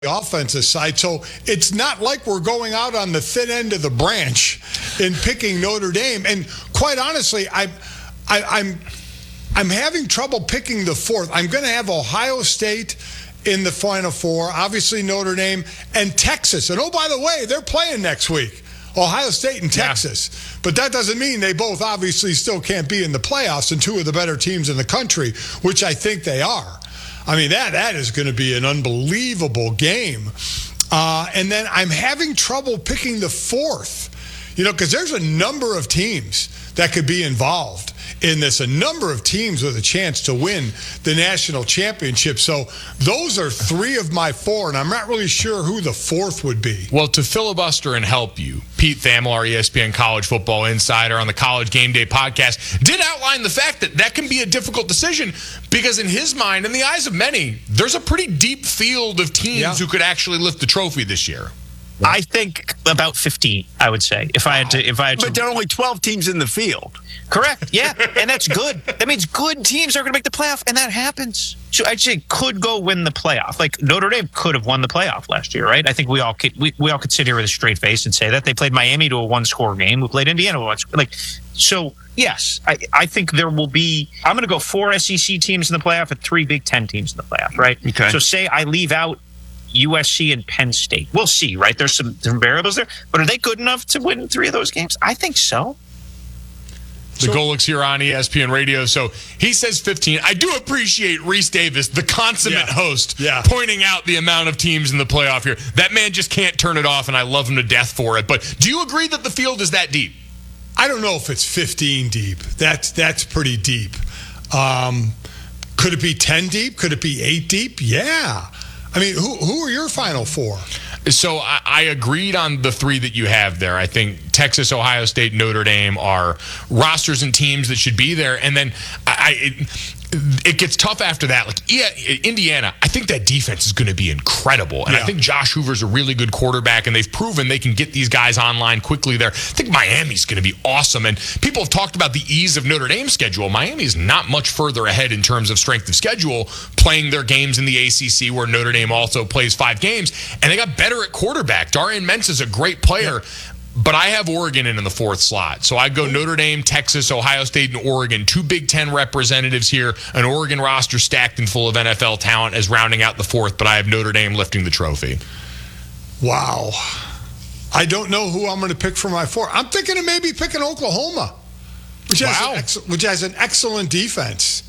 the offensive side. So it's not like we're going out on the thin end of the branch in picking Notre Dame. And quite honestly, I'm having trouble picking the fourth. I'm going to have Ohio State in the Final Four, obviously Notre Dame, and Texas. And oh, by the way, they're playing next week, Ohio State and Texas. Yeah. But that doesn't mean they both obviously still can't be in the playoffs and two of the better teams in the country, which I think they are. I mean, that is going to be an unbelievable game. And then I'm having trouble picking the fourth, because there's a number of teams that could be involved in this, a number of teams with a chance to win the national championship. So those are three of my four, and I'm not really sure who the fourth would be. Well, to filibuster and help you, Pete Thamel, our ESPN College Football Insider on the College Game Day podcast, did outline the fact that can be a difficult decision because in his mind, in the eyes of many, there's a pretty deep field of teams who could actually lift the trophy this year. I think about 15, I would say, if I had to. But there are only 12 teams in the field. Correct. Yeah, and that's good. That means good teams are going to make the playoff, and that happens. So I'd say could go win the playoff. Like Notre Dame could have won the playoff last year, right? I think we all could sit here with a straight face and say that they played Miami to a one-score game. We played Indiana to a one-score. So yes, I think there will be. I'm going to go 4 SEC teams in the playoff and 3 Big Ten teams in the playoff, right? Okay. So say I leave out USC and Penn State. We'll see, right? There's some variables there. But are they good enough to win 3 of those games? I think so. The Golics here on ESPN Radio. So he says 15. I do appreciate Reese Davis, the consummate host, pointing out the amount of teams in the playoff here. That man just can't turn it off, and I love him to death for it. But do you agree that the field is that deep? I don't know if it's 15 deep. That's pretty deep. Could it be 10 deep? Could it be 8 deep? Yeah. I mean, who are your Final Four? So I agreed on the 3 that you have there. I think Texas, Ohio State, Notre Dame are rosters and teams that should be there. And then it gets tough after that. Indiana, I think that defense is going to be incredible. And I think Josh Hoover's a really good quarterback, and they've proven they can get these guys online quickly there. I think Miami's going to be awesome. And people have talked about the ease of Notre Dame's schedule. Miami's not much further ahead in terms of strength of schedule, playing their games in the ACC where Notre Dame also plays 5 games. And they got better at quarterback. Darian Mensah's a great player. But I have Oregon in the 4th slot. So I'd go Notre Dame, Texas, Ohio State, and Oregon. 2 Big Ten representatives here. An Oregon roster stacked and full of NFL talent as rounding out the 4th. But I have Notre Dame lifting the trophy. Wow. I don't know who I'm going to pick for my 4. I'm thinking of maybe picking Oklahoma, which has an excellent defense.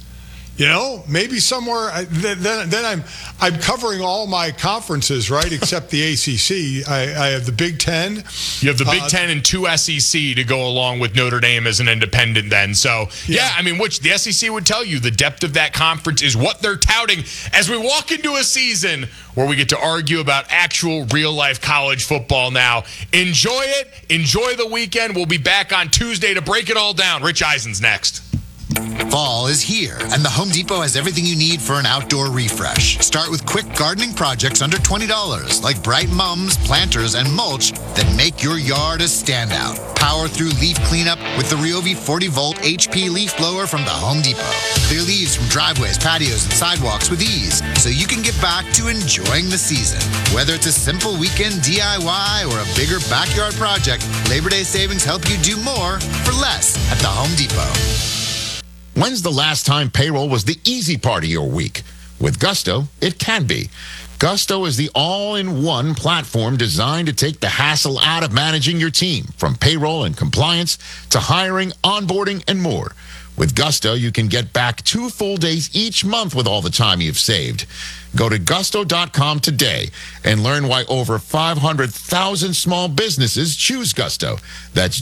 Maybe somewhere. Then I'm covering all my conferences, right? Except the ACC. I have the Big Ten. You have the Big Ten and 2 SEC to go along with Notre Dame as an independent. Then, so which the SEC would tell you the depth of that conference is what they're touting as we walk into a season where we get to argue about actual real life college football. Now, enjoy it. Enjoy the weekend. We'll be back on Tuesday to break it all down. Rich Eisen's next. Fall is here, and the Home Depot has everything you need for an outdoor refresh. Start with quick gardening projects under $20, like bright mums, planters, and mulch that make your yard a standout. Power through leaf cleanup with the Ryobi 40-volt HP leaf blower from the Home Depot. Clear leaves from driveways, patios, and sidewalks with ease, so you can get back to enjoying the season. Whether it's a simple weekend DIY or a bigger backyard project, Labor Day savings help you do more for less at the Home Depot. When's the last time payroll was the easy part of your week? With Gusto, it can be. Gusto is the all-in-one platform designed to take the hassle out of managing your team, from payroll and compliance to hiring, onboarding, and more. With Gusto, you can get back 2 full days each month with all the time you've saved. Go to gusto.com today and learn why over 500,000 small businesses choose Gusto. That's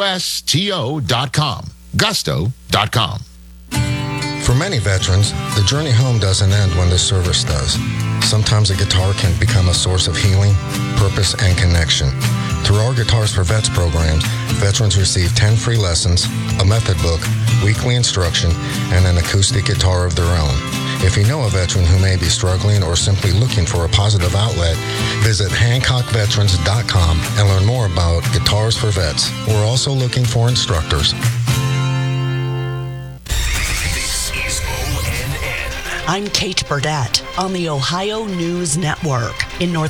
GUSTO.com. Gusto.com. For many veterans, the journey home doesn't end when the service does. Sometimes a guitar can become a source of healing, purpose, and connection. Through our Guitars for Vets programs, veterans receive 10 free lessons, a method book, weekly instruction, and an acoustic guitar of their own. If you know a veteran who may be struggling or simply looking for a positive outlet, visit HancockVeterans.com and learn more about Guitars for Vets. We're also looking for instructors. I'm Kate Burdett on the Ohio News Network. in North